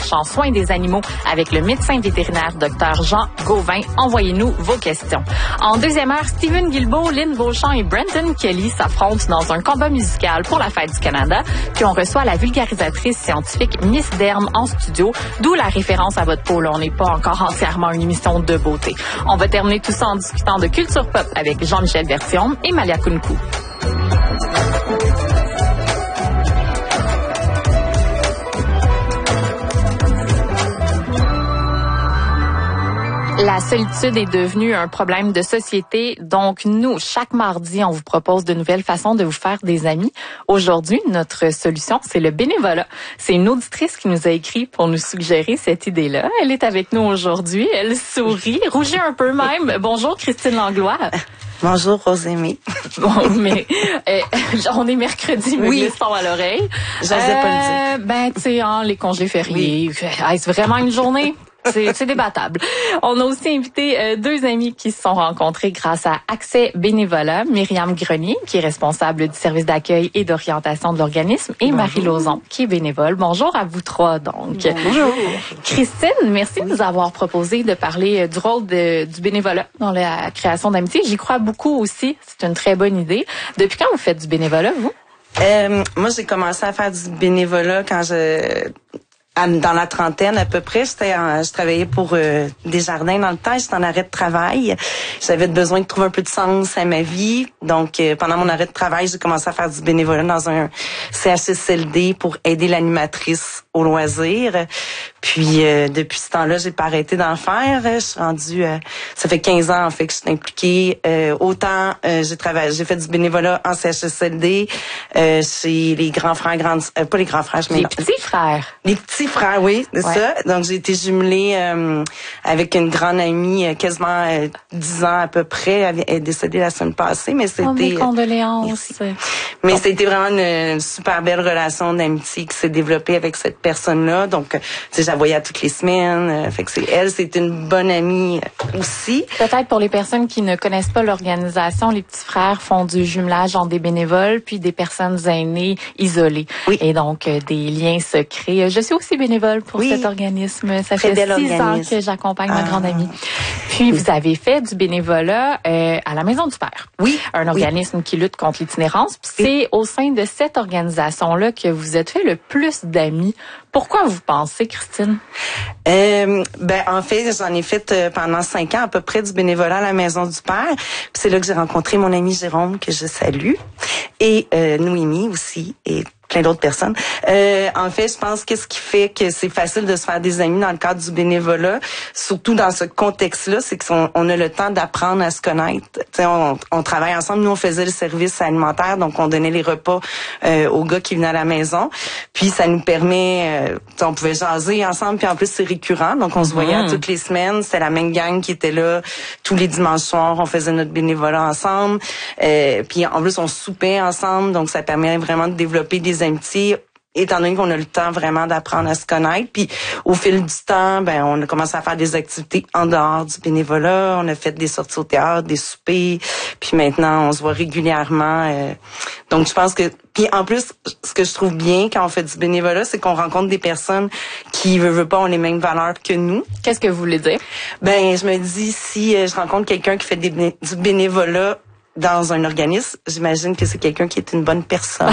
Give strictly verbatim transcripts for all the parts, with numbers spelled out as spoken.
recherche en soins des animaux avec le médecin vétérinaire Dr Jean Gauvin. Envoyez-nous vos questions. En deuxième heure, Steven Guilbeault, Lynn Beauchamp et Brenton Kelly s'affrontent dans un combat musical pour la Fête du Canada. Puis on reçoit la vulgarisatrice scientifique Miss Derme en studio, d'où la référence à votre peau. Là, on n'est pas encore entièrement une émission de beauté. On va terminer tout ça en discutant de culture pop avec Jean-Michel Berthiaume et Malia Kunku. La solitude est devenue un problème de société. Donc, nous, chaque mardi, on vous propose de nouvelles façons de vous faire des amis. Aujourd'hui, notre solution, c'est le bénévolat. C'est une auditrice qui nous a écrit pour nous suggérer cette idée-là. Elle est avec nous aujourd'hui. Elle sourit, rougit un peu même. Bonjour, Christine Langlois. Bonjour, Rosémie. Bon, mais euh, on est mercredi, mais oui. glissons à l'oreille. J'osais euh, pas le dire. Ben, tu sais, hein, les congés fériés, oui. Est-ce vraiment une journée? C'est, c'est débattable. On a aussi invité euh, deux amis qui se sont rencontrés grâce à Accès Bénévolat. Myriam Grenier, qui est responsable du service d'accueil et d'orientation de l'organisme, et bonjour. Marie Lauzon, qui est bénévole. Bonjour à vous trois, donc. Bonjour. Christine, merci de nous avoir proposé de parler du rôle de, du bénévolat dans la création d'amitié. J'y crois beaucoup aussi. C'est une très bonne idée. Depuis quand vous faites du bénévolat, vous? Euh, moi, j'ai commencé à faire du bénévolat quand je... dans la trentaine à peu près. J'étais en, je travaillais pour euh, Desjardins dans le temps. J'étais en arrêt de travail. J'avais besoin de trouver un peu de sens à ma vie. Donc, euh, pendant mon arrêt de travail, j'ai commencé à faire du bénévolat dans un C H S L D pour aider l'animatrice au loisir. Puis, euh, depuis ce temps-là, j'ai pas arrêté d'en faire. Je suis rendue... Euh, ça fait quinze ans, en fait, que je suis impliquée. Euh, autant, euh, j'ai travaillé, j'ai fait du bénévolat en C H S L D, euh, chez les grands frères, grandes... Euh, pas les grands frères, mais... Les non, petits frères. Les petits frères, oui, c'est ouais. ça. Donc, j'ai été jumelée euh, avec une grande amie, euh, quasiment euh, dix ans à peu près. Elle est décédée la semaine passée, mais c'était... Oh, mes condoléances. Euh, mais bon. C'était vraiment une, une super belle relation d'amitié qui s'est développée avec cette personne-là. Donc, tu sais, je la voyais à toutes les semaines. Euh, fait que c'est elle, c'est une bonne amie aussi. Peut-être pour les personnes qui ne connaissent pas l'organisation, les petits frères font du jumelage entre des bénévoles puis des personnes aînées isolées. Oui. Et donc, euh, des liens se créent. Je suis aussi bénévole pour oui. cet organisme. Ça Très fait six organisme. ans que j'accompagne ah. ma grande amie. Puis, oui. vous avez fait du bénévolat euh, à la Maison du Père. Oui. Un organisme oui. qui lutte contre l'itinérance. Puis oui. c'est au sein de cette organisation-là que vous êtes fait le plus d'amis. Pourquoi vous pensez, Christine? Euh, ben en fait, j'en ai fait euh, pendant cinq ans à peu près du bénévolat à la Maison du Père. Puis c'est là que j'ai rencontré mon ami Jérôme, que je salue, et euh, Noémie aussi, et plein d'autres personnes. Euh, en fait, je pense que ce qui fait que c'est facile de se faire des amis dans le cadre du bénévolat, surtout dans ce contexte-là, c'est qu'on on a le temps d'apprendre à se connaître. T'sais, on, on travaille ensemble. Nous, on faisait le service alimentaire, donc on donnait les repas euh, aux gars qui venaient à la maison. Puis ça nous permet, euh, on pouvait jaser ensemble. Puis en plus, c'est récurrent, donc on se voyait mmh. toutes les semaines. C'était la même gang qui était là tous les dimanches soirs. On faisait notre bénévolat ensemble. Euh, puis en plus, on soupait ensemble, donc ça permet vraiment de développer des amitiés, étant donné qu'on a le temps vraiment d'apprendre à se connaître. Puis au fil du temps, ben on a commencé à faire des activités en dehors du bénévolat. On a fait des sorties au théâtre, des soupers. Puis maintenant, on se voit régulièrement. Euh, donc je pense que... Puis en plus, ce que je trouve bien quand on fait du bénévolat, c'est qu'on rencontre des personnes qui, veulent, veulent pas, ont les mêmes valeurs que nous. Qu'est-ce que vous voulez dire? Ben, je me dis, si euh, je rencontre quelqu'un qui fait des, du bénévolat dans un organisme, j'imagine que c'est quelqu'un qui est une bonne personne.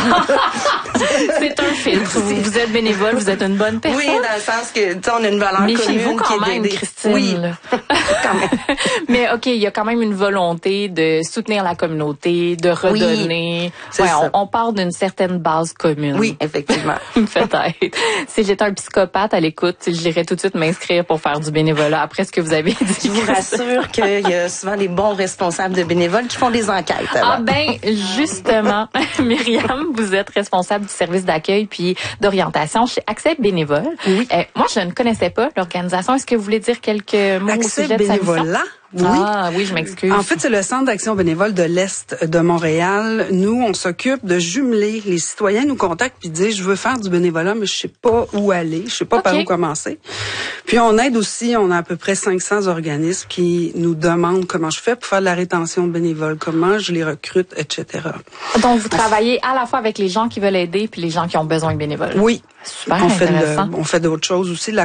C'est un filtre. Vous, vous êtes bénévole, vous êtes une bonne personne. Oui, dans le sens que, tu sais, on a une valeur mais commune. Mais vous quand qui même, est Christine. Oui, quand même. Mais OK, il y a quand même une volonté de soutenir la communauté, de redonner. Oui, ouais, on, on part d'une certaine base commune. Oui, effectivement. Peut-être. Si j'étais un psychopathe à l'écoute, j'irais tout de suite m'inscrire pour faire du bénévolat après ce que vous avez dit. Je vous rassure qu'il y a souvent des bons responsables de bénévoles qui font des enquêtes. Alors. Ah ben, justement, Myriam, vous êtes responsable du service d'accueil puis d'orientation chez Accès Bénévole. Oui. Euh, moi, je ne connaissais pas l'organisation. Est-ce que vous voulez dire quelques mots Accès au sujet de sa mission? Bénévolat? Oui. Ah oui, je m'excuse. En fait, c'est le Centre d'action bénévole de l'Est de Montréal. Nous, on s'occupe de jumeler. Les citoyens nous contactent puis disent, je veux faire du bénévolat, mais je sais pas où aller, je sais pas okay. par où commencer. Puis on aide aussi, on a à peu près cinq cents organismes qui nous demandent comment je fais pour faire de la rétention de bénévoles, comment je les recrute, et cetera. Donc, vous travaillez à la fois avec les gens qui veulent aider puis les gens qui ont besoin de bénévoles. Oui. Super on fait intéressant. de, on fait d'autres choses aussi, de la